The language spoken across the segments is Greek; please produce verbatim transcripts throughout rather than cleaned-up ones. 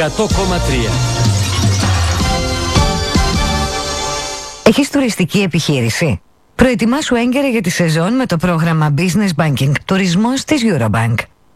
εκατό κόμμα τρία. Έχεις τουριστική επιχείρηση? Προετοιμάσου έγκαιρα για τη σεζόν με το πρόγραμμα Business Banking Τουρισμός της Eurobank.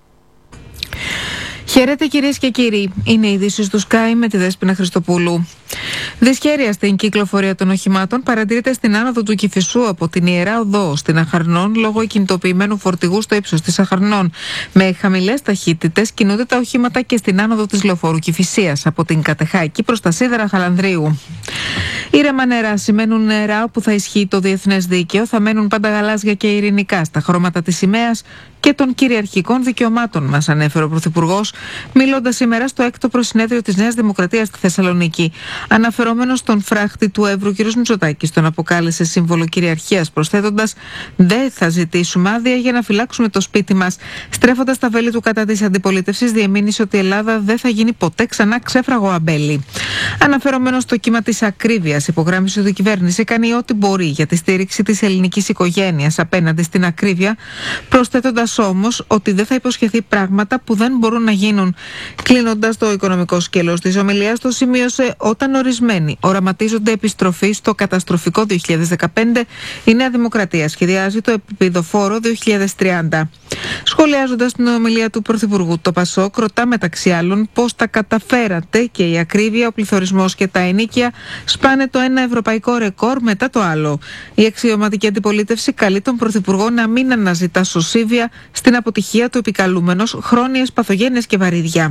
Χαίρετε κυρίες και κύριοι, είναι οι ειδήσεις του Sky με τη Δέσποινα Χριστοπούλου. Δυσχέρεια στην κυκλοφορία των οχημάτων παρατηρείται στην άνοδο του Κηφισού από την Ιερά Οδό στην Αχαρνών λόγω εκκινητοποιημένου φορτηγού στο ύψος της Αχαρνών. Με χαμηλές ταχύτητες κινούνται τα οχήματα και στην άνοδο της Λεωφόρου Κηφισίας από την Κατεχάκη προς τα Σίδερα Χαλανδρίου. Ήρεμα νερά σημαίνουν νερά όπου θα ισχύει το διεθνές δίκαιο, θα μένουν πάντα γαλάζια και ειρηνικά στα χρώματα της σημαίας και των κυριαρχικών δικαιωμάτων, μας ανέφερε ο Πρωθυπουργός, μιλώντας σήμερα στο έκτο προσυνέδριο της Νέας Δημοκρατίας στη Θεσσαλονίκη. Αναφερόμενος στον φράχτη του Εύρου, κ. Μητσοτάκης τον αποκάλεσε σύμβολο κυριαρχίας, προσθέτοντας: «Δεν θα ζητήσουμε άδεια για να φυλάξουμε το σπίτι μας». Στρέφοντας τα βέλη του κατά της αντιπολίτευσης, διεμήνυσε ότι η Ελλάδα δεν θα γίνει ποτέ ξανά ξέφραγο αμπέλι. Αναφερόμενος στο κύμα της ακρίβειας, υπογράμμισε ότι η κυβέρνηση κάνει ό,τι μπορεί για τη στήριξη της ελληνικής οικογένειας απέναντι στην ακρίβεια, προσθέτοντας όμως ότι δεν θα υποσχεθεί πράγματα που δεν μπορούν να γίνουν. Κλείνοντας το οικονομικό σκέλος της ομιλίας του, σημείωσε: «Όταν ορισμένοι οραματίζονται επιστροφή στο καταστροφικό δύο χιλιάδες δεκαπέντε, η Νέα Δημοκρατία σχεδιάζει το επιδοφόρο δύο χιλιάδες τριάντα». Σχολιάζοντας την ομιλία του Πρωθυπουργού, το Πασόκ ρωτά μεταξύ άλλων πώς τα καταφέρατε και η ακρίβεια, ο πληθωρισμός και τα ενοίκια σπάνε το ένα ευρωπαϊκό ρεκόρ μετά το άλλο. Η αξιωματική αντιπολίτευση καλεί τον Πρωθυπουργό να μην αναζητά σωσίβια στην αποτυχία του επικαλούμενος χρόνιες παθογένειες και βαρύδια.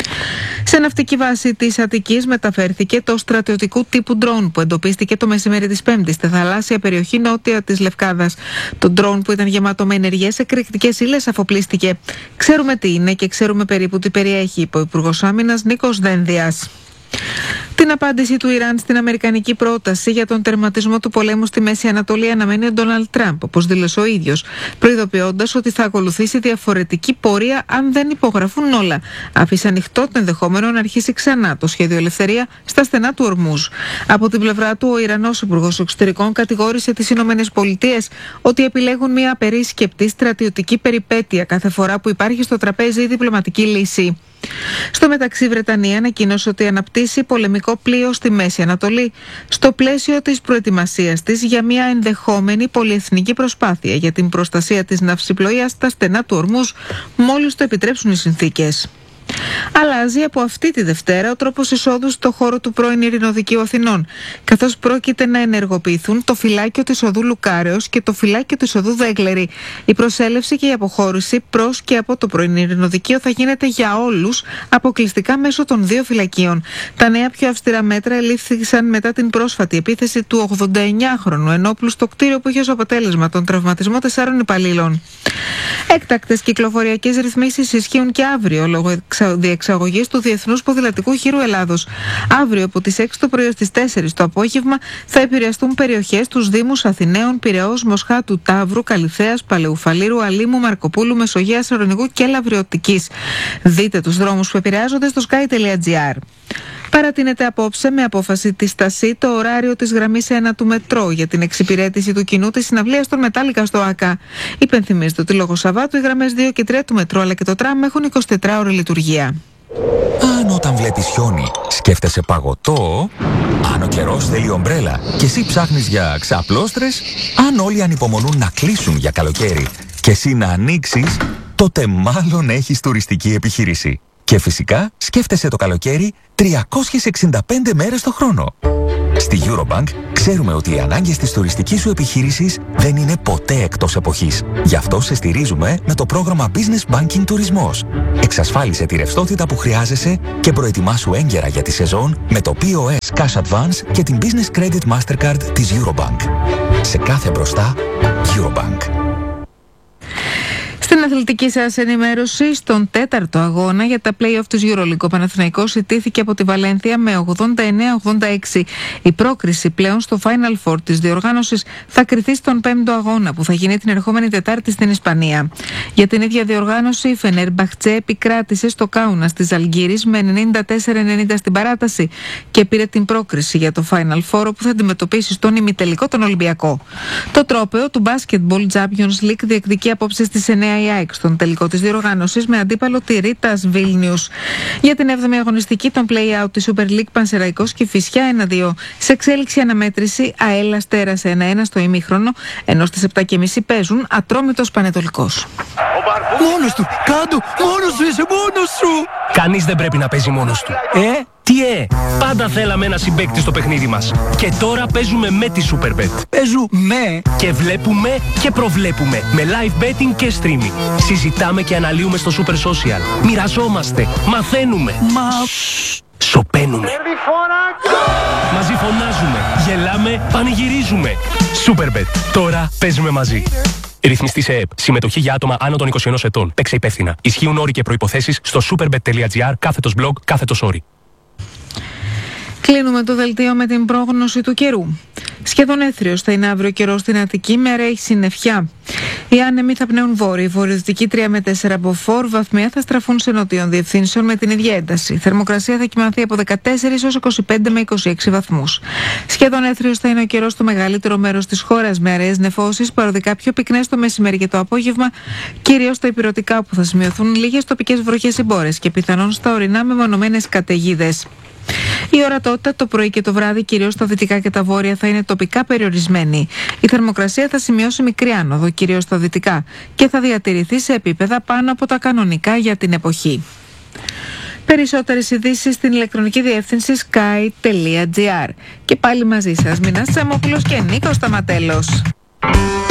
Σε ναυτική βάση της Αττικής μεταφέρθηκε το στρατιωτικού τύπου ντρόουν που εντοπίστηκε το μεσημέρι της Πέμπτης στη θαλάσσια περιοχή νότια της Λευκάδας. Το ντρόουν, που ήταν γεμάτο με ενεργές εκρηκτικές ύλες, αφοπλίστηκε. «Ξέρουμε τι είναι και ξέρουμε περίπου τι περιέχει», είπε ο Υπουργός Άμυνας Νίκος Δένδιας. Την απάντηση του Ιράν στην αμερικανική πρόταση για τον τερματισμό του πολέμου στη Μέση Ανατολή αναμένει ο Ντόναλντ Τραμπ, όπως δήλωσε ο ίδιος, προειδοποιώντας ότι θα ακολουθήσει διαφορετική πορεία αν δεν υπογραφούν όλα. Άφησε ανοιχτό το ενδεχόμενο να αρχίσει ξανά το σχέδιο ελευθερία στα στενά του Ορμούζ. Από την πλευρά του, ο Ιρανός Υπουργός Εξωτερικών κατηγόρησε τις Ηνωμένες Πολιτείες ότι επιλέγουν μια απερίσκεπτη στρατιωτική περιπέτεια κάθε φορά που υπάρχει στο τραπέζι η διπλωματική λύση. Στο μεταξύ, η Βρετανία ανακοίνωσε ότι αναπτύσσει πολεμικό πλοίο στη Μέση Ανατολή στο πλαίσιο της προετοιμασίας της για μια ενδεχόμενη πολυεθνική προσπάθεια για την προστασία της ναυσιπλοείας στα στενά του Ορμούζ, μόλις το επιτρέψουν οι συνθήκες. Αλλάζει από αυτή τη Δευτέρα ο τρόπος εισόδου στο χώρο του πρώην Ειρηνοδικείου Αθηνών, καθώς πρόκειται να ενεργοποιηθούν το φυλάκιο της οδού Λουκάρεως και το φυλάκιο της οδού Δέγκλερη. Η προσέλευση και η αποχώρηση προς και από το πρώην Ειρηνοδικείο θα γίνεται για όλους αποκλειστικά μέσω των δύο φυλακίων. Τα νέα πιο αυστηρά μέτρα ελήφθησαν μετά την πρόσφατη επίθεση του ογδονταεννιάχρονου ενόπλου στο κτίριο που είχε ως αποτέλεσμα τον τραυματισμό τεσσάρων υπαλλήλων. Έκτακτες κυκλοφοριακές ρυθμίσεις ισχύουν και αύριο λόγω διεξαγωγής του Διεθνούς Ποδηλατικού Γύρου Ελλάδος. Αύριο από τις έξι το πρωί ως τις τέσσερις το απόγευμα θα επηρεαστούν περιοχές τους Δήμους Αθηναίων, Πειραιώς, Μοσχάτου, Ταύρου, Καλιθέας, Παλαιουφαλήρου, Αλήμου, Μαρκοπούλου, Μεσογείας, Αρωνικού και Λαβριωτικής. Δείτε τους δρόμους που επηρεάζονται στο sky.gr. Παρατείνεται απόψε με απόφαση της ΤΑΣΥ το ωράριο της γραμμής ένα του μετρό για την εξυπηρέτηση του κοινού της συναυλίας των Μετάλλικα στο ΆΚΑ. Υπενθυμίζεται ότι λόγω Σαββάτου οι γραμμές δύο και τρία του μετρό αλλά και το τραμ έχουν εικοσιτετράωρη λειτουργία. Αν όταν βλέπεις χιόνι σκέφτεσαι παγωτό, αν ο καιρός θέλει ομπρέλα και εσύ ψάχνεις για ξαπλώστρες, αν όλοι ανυπομονούν να κλείσουν για καλοκαίρι και εσύ να ανοίξεις, τότε μάλλον έχεις τουριστική επιχείρηση. Και φυσικά σκέφτεσαι το καλοκαίρι τριακόσιες εξήντα πέντε μέρες το χρόνο. Στη Eurobank ξέρουμε ότι οι ανάγκες της τουριστικής σου επιχείρησης δεν είναι ποτέ εκτός εποχής. Γι' αυτό σε στηρίζουμε με το πρόγραμμα Business Banking Τουρισμός. Εξασφάλισε τη ρευστότητα που χρειάζεσαι και προετοιμάσου έγκαιρα για τη σεζόν με το πι ο ες Cash Advance και την Business Credit Mastercard της Eurobank. Σε κάθε μπροστά, Eurobank. Στην αθλητική σας ενημέρωση, στον τέταρτο αγώνα για τα play-off της EuroLeague, ο Παναθηναϊκός ιτήθηκε από τη Βαλένθια με ογδόντα εννέα ογδόντα έξι. Η πρόκριση πλέον στο Final Four της διοργάνωσης θα κριθεί στον πέμπτο αγώνα που θα γίνει την ερχόμενη Τετάρτη στην Ισπανία. Για την ίδια διοργάνωση, η Φενέρμπαχτσε επικράτησε στο Κάουνας της Αλγύρης με ενενήντα τέσσερα ενενήντα στην παράταση και πήρε την πρόκριση για το Final Four που θα αντιμετωπίσει στον ημιτελικό τον Ολυμπιακό. Το τρόπαιο του Basketball Champions League διεκδικεί απόψε στις εννέα η η ΑΕΚ στον τελικό της διοργάνωσης με αντίπαλο τη Ρίτας Βίλνιους. Για την έβδομη αγωνιστική των play-out της Super League, Πανσεραϊκός Κηφισιά ένα δύο. Σε εξέλιξη αναμέτρηση, ΑΕΛ Αστέρας ένα ένα στο ημίχρονο, ενώ στις επτά και μισή παίζουν Ατρόμητος Πανετολικός. Μόνος του! Κάντο! Μόνος σου! Είσαι μόνος σου! Κανείς δεν πρέπει να παίζει μόνος του. Ε? Τι ε! Πάντα θέλαμε ένα συμπαίκτη στο παιχνίδι μας. Και τώρα παίζουμε με τη Superbet. Παίζουμε! Και βλέπουμε και προβλέπουμε. Με live betting και streaming. Συζητάμε και αναλύουμε στο Super Social. Μοιραζόμαστε. Μαθαίνουμε. Μα... Σοπαίνουμε. Μαζί φωνάζουμε. Γελάμε. Πανηγυρίζουμε. Superbet. Τώρα παίζουμε μαζί. Ρυθμιστή σε ΕΕΠ. Συμμετοχή για άτομα άνω των είκοσι ενός ετών. Παίξε υπεύθυνα. Ισχύουν όροι και προϋποθέσεις στο superbet.gr κάθετος blog κάθετος όροι. Κλείνουμε το δελτίο με την πρόγνωση του καιρού. Σχεδόν έθριος θα είναι αύριο καιρό στην Αττική με ρέχη συννεφιά. Οι άνεμοι θα πνέουν βόρειοι, βορειοδυτικοί τρία με τέσσερα μποφόρ, βαθμία θα στραφούν σε νοτίων διευθύνσεων με την ίδια ένταση. Θερμοκρασία θα κυμανθεί από δεκατέσσερα έως είκοσι πέντε με είκοσι έξι βαθμούς. Σχεδόν έθριος θα είναι ο καιρός στο μεγαλύτερο μέρος της χώρας με αραιές νεφώσεις, παροδικά πιο πυκνές το μεσημέρι και το απόγευμα, κυρίως στα ηπειρωτικά όπου θα σημειωθούν λίγες τοπικές βροχές ή μπόρες και πιθανόν στα ορεινά μεμονωμένες καταιγίδες. Η ορατότητα το πρωί και το βράδυ, κυρίως στα δυτικά και τα βόρεια, θα είναι τοπικά περιορισμένη. Η θερμοκρασία θα σημειώσει μικρή άνοδο, κυρίως στα δυτικά, και θα διατηρηθεί σε επίπεδα πάνω από τα κανονικά για την εποχή. Περισσότερες ειδήσεις στην ηλεκτρονική διεύθυνση sky τελεία gr. Και πάλι μαζί σας, Μινάς Τσαμόπουλος και Νίκος Σταματέλος.